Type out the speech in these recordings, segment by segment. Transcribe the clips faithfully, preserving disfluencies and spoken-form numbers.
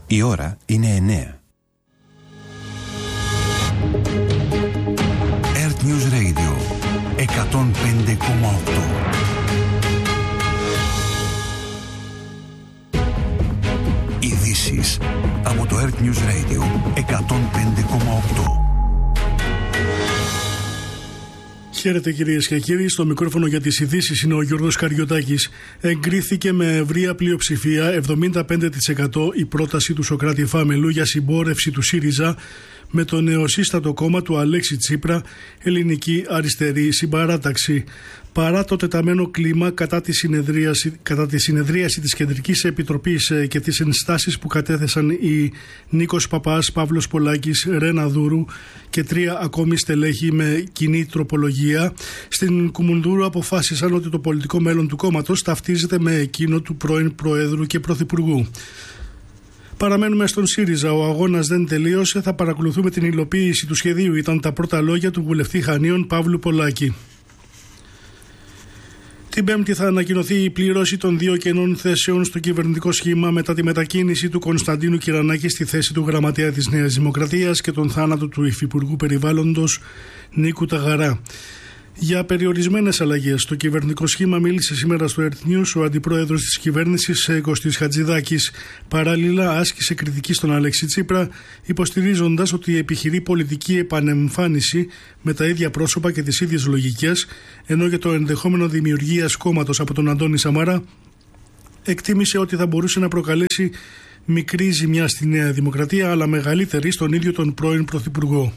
Η ώρα είναι εννέα. Earth News Radio εκατόν πέντε κόμμα οκτώ. Ειδήσεις από το Earth News Radio εκατόν πέντε κόμμα οκτώ. Χαίρετε κυρίες και κύριοι, στο μικρόφωνο για τις ειδήσεις είναι ο Γιώργος Καριωτάκης. Εγκρίθηκε με ευρεία πλειοψηφία εβδομήντα πέντε τοις εκατό η πρόταση του Σωκράτη Φαμελού για συμπόρευση του ΣΥΡΙΖΑ με το νεοσύστατο κόμμα του Αλέξη Τσίπρα, Ελληνική Αριστερή Συμπαράταξη. Παρά το τεταμένο κλίμα κατά τη συνεδρίαση, κατά τη συνεδρίαση της Κεντρικής Επιτροπής και τις ενστάσεις που κατέθεσαν οι Νίκος Παπάς, Παύλος Πολάκης, Ρένα Δούρου και τρία ακόμη στελέχη με κοινή τροπολογία, στην Κουμουνδούρου αποφάσισαν ότι το πολιτικό μέλλον του κόμματος ταυτίζεται με εκείνο του πρώην Προέδρου και Πρωθυπουργού. Παραμένουμε στον ΣΥΡΙΖΑ. Ο αγώνας δεν τελείωσε. Θα παρακολουθούμε την υλοποίηση του σχεδίου. Ήταν τα πρώτα λόγια του βουλευτή Χανίων Παύλου Πολάκη. Την Πέμπτη θα ανακοινωθεί η πλήρωση των δύο κενών θέσεων στο κυβερνητικό σχήμα μετά τη μετακίνηση του Κωνσταντίνου Κυρανάκη στη θέση του γραμματέα της Νέας Δημοκρατίας και τον θάνατο του Υφυπουργού Περιβάλλοντος Νίκου Ταγαρά. Για περιορισμένες αλλαγές στο κυβερνητικό σχήμα μίλησε σήμερα στο Earth News ο αντιπρόεδρος της κυβέρνησης Κωστής Χατζηδάκης. Παράλληλα άσκησε κριτική στον Αλέξη Τσίπρα, υποστηρίζοντας ότι επιχειρεί πολιτική επανεμφάνιση με τα ίδια πρόσωπα και τις ίδιες λογικές, ενώ για το ενδεχόμενο δημιουργίας κόμματος από τον Αντώνη Σαμαρά εκτίμησε ότι θα μπορούσε να προκαλέσει μικρή ζημιά στη Νέα Δημοκρατία, αλλά μεγαλύτερη στον ίδιο τον πρώην Πρωθυπουργό.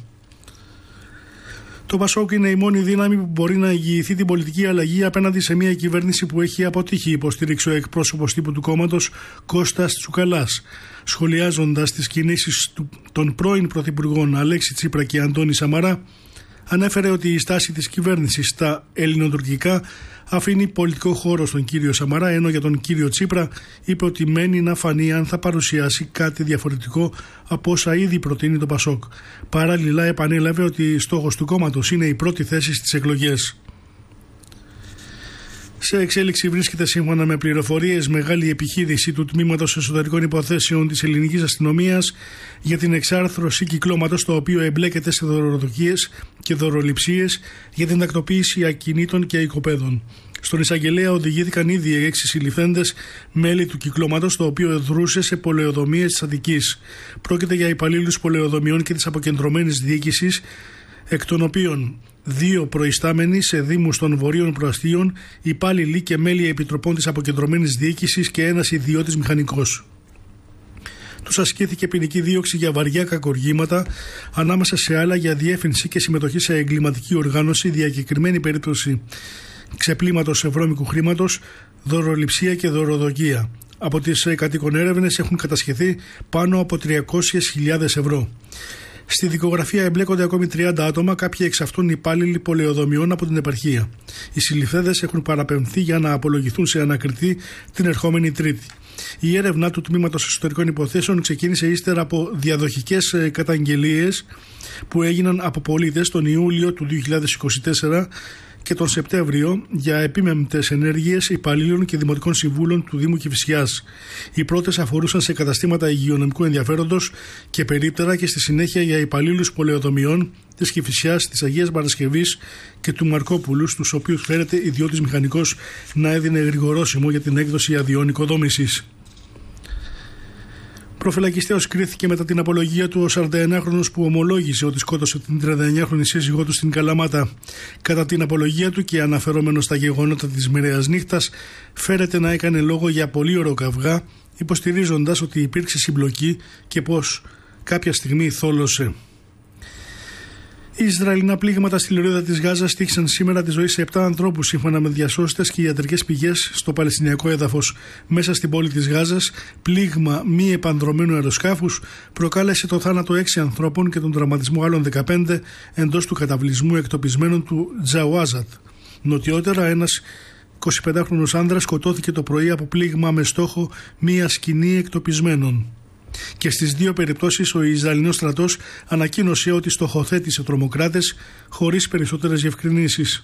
Το Πασόκ είναι η μόνη δύναμη που μπορεί να εγγυηθεί την πολιτική αλλαγή απέναντι σε μια κυβέρνηση που έχει αποτύχει, υποστήριξε ο εκπρόσωπος τύπου του κόμματος Κώστας Τσουκαλάς. Σχολιάζοντας τις κινήσεις του, των πρώην πρωθυπουργών Αλέξη Τσίπρα και Αντώνη Σαμαρά, ανέφερε ότι η στάση της κυβέρνησης στα ελληνοτουρκικά αφήνει πολιτικό χώρο στον κύριο Σαμαρά, ενώ για τον κύριο Τσίπρα είπε ότι μένει να φανεί αν θα παρουσιάσει κάτι διαφορετικό από όσα ήδη προτείνει το Πασόκ. Παράλληλα επανέλαβε ότι στόχος του κόμματος είναι η πρώτη θέση στις εκλογές. Σε εξέλιξη βρίσκεται, σύμφωνα με πληροφορίες, μεγάλη επιχείρηση του Τμήματος Εσωτερικών Υποθέσεων της Ελληνικής Αστυνομίας για την εξάρθρωση κυκλώματος, το οποίο εμπλέκεται σε δωροδοκίες και δωροληψίες για την τακτοποίηση ακινήτων και οικοπαίδων. Στον εισαγγελέα οδηγήθηκαν ήδη έξι συλληφθέντες μέλη του κυκλώματος, το οποίο δρούσε σε πολεοδομίες της Αττικής. Πρόκειται για υπαλλήλους πολεοδομιών και της αποκεντρωμένης διοίκησης, εκ των οποίων δύο προϊστάμενοι σε δήμους των Βορείων Προαστίων, υπάλληλοι και μέλη επιτροπών της αποκεντρωμένης διοίκησης και ένας ιδιώτης μηχανικός. Τους ασκήθηκε ποινική δίωξη για βαριά κακοργήματα, ανάμεσα σε άλλα για διεύθυνση και συμμετοχή σε εγκληματική οργάνωση, διακεκριμένη περίπτωση ξεπλήματος ευρώμικου χρήματος, δωροληψία και δωροδοκία. Από τις κατοίκων έρευνες έχουν κατασχεθεί πάνω από τριακόσιες χιλιάδες ευρώ. Στη δικογραφία εμπλέκονται ακόμη τριάντα άτομα, κάποιοι εξ αυτών υπάλληλοι πολεοδομιών από την επαρχία. Οι συλληφθέντες έχουν παραπεμφθεί για να απολογηθούν σε ανακριτή την ερχόμενη Τρίτη. Η έρευνα του Τμήματος Εσωτερικών Υποθέσεων ξεκίνησε ύστερα από διαδοχικές καταγγελίες που έγιναν από πολίτες τον Ιούλιο του δύο χιλιάδες είκοσι τέσσερα και τον Σεπτέμβριο για επίμεμπτες ενέργειες υπαλλήλων και δημοτικών συμβούλων του Δήμου Κηφισιάς. Οι πρώτες αφορούσαν σε καταστήματα υγειονομικού ενδιαφέροντος και περίπτερα και στη συνέχεια για υπαλλήλους πολεοδομιών της Κηφισιάς, της Αγίας Παρασκευής και του Μαρκόπουλου, στους οποίους φέρεται ιδιώτης μηχανικός να έδινε γρηγορόσημο για την έκδοση αδειών οικοδόμησης. Προφυλακιστέως κρίθηκε μετά την απολογία του ο σαρανταεννιάχρονος που ομολόγησε ότι σκότωσε την τριανταεννιάχρονη σύζυγό του στην Καλαμάτα. Κατά την απολογία του και αναφερόμενο στα γεγονότα της μοιραίας νύχτας, φέρεται να έκανε λόγο για πολύωρο καυγά, υποστηρίζοντας ότι υπήρξε συμπλοκή και πως κάποια στιγμή θόλωσε. Οι Ισραηλινά πλήγματα στη λωρίδα της Γάζας τύχησαν σήμερα τη ζωή σε επτά ανθρώπους, σύμφωνα με διασώστες και ιατρικές πηγές στο Παλαιστινιακό έδαφος. Μέσα στην πόλη της Γάζας, πλήγμα μη επανδρωμένου αεροσκάφους προκάλεσε το θάνατο έξι ανθρώπων και τον τραυματισμό άλλων δεκαπέντε εντός του καταβλισμού εκτοπισμένων του Τζαουάζατ. Νοτιότερα, ένας εικοσιπεντάχρονος άνδρας σκοτώθηκε το πρωί από πλήγμα με στόχο μία σκηνή εκτοπισμένων. Και στις δύο περιπτώσεις ο Ισραηλινός στρατός ανακοίνωσε ότι στοχοθέτησε τρομοκράτες χωρίς περισσότερες διευκρινήσεις.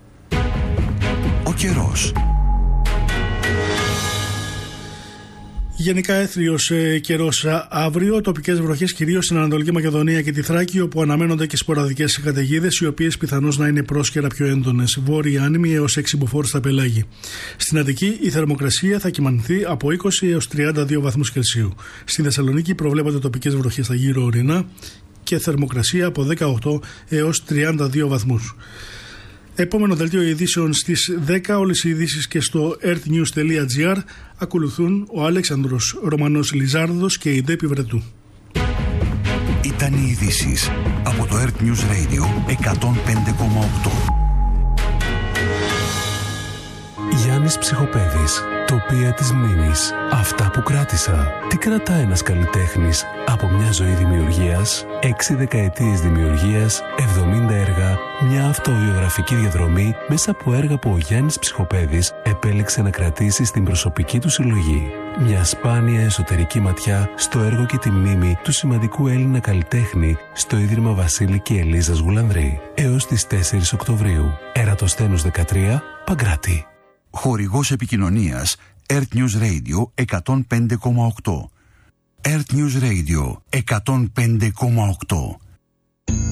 Ο καιρός. Γενικά έθριος ε, καιρός αύριο, τοπικές βροχές κυρίως στην Ανατολική Μακεδονία και τη Θράκη, όπου αναμένονται και σποραδικές καταιγίδες, οι οποίες πιθανώς να είναι πρόσκαιρα πιο έντονες. Βόρεια άνεμη έως έξι μποφόρ στα πελάγη. Στην Αττική η θερμοκρασία θα κυμανθεί από είκοσι έως τριάντα δύο βαθμούς Κελσίου. Στη Θεσσαλονίκη προβλέπονται τοπικές βροχές στα γύρω ορεινά και θερμοκρασία από δεκαοκτώ έως τριάντα δύο βαθμούς. Επόμενο δελτίο ειδήσεων στις δέκα. Όλες οι ειδήσεις και στο earthnews τελεία gr. Ακολουθούν ο Αλέξανδρος Ρωμανός Λιζάρδος και η Ντέπη Βρετού. Ήταν οι ειδήσεις από το Earth News Radio εκατόν πέντε κόμμα οκτώ. Γιάννης Ψυχοπαίδης. Τοπία της μνήμης. Αυτά που κράτησα. Τι κρατά ένας καλλιτέχνης από μια ζωή δημιουργίας, έξι δεκαετίες δημιουργίας, εβδομήντα έργα, μια αυτοβιογραφική διαδρομή μέσα από έργα που ο Γιάννης Ψυχοπαίδης επέλεξε να κρατήσει στην προσωπική του συλλογή. Μια σπάνια εσωτερική ματιά στο έργο και τη μνήμη του σημαντικού Έλληνα καλλιτέχνη στο Ίδρυμα Βασίλη και Ελίζας Γουλανδρή. Έως τις τέσσερις Οκτωβρίου. Ερατοσθένους δεκατρία, Παγκράτη. Χορηγός επικοινωνίας Earth News Radio εκατόν πέντε κόμμα οκτώ. Earth News Radio εκατόν πέντε κόμμα οκτώ.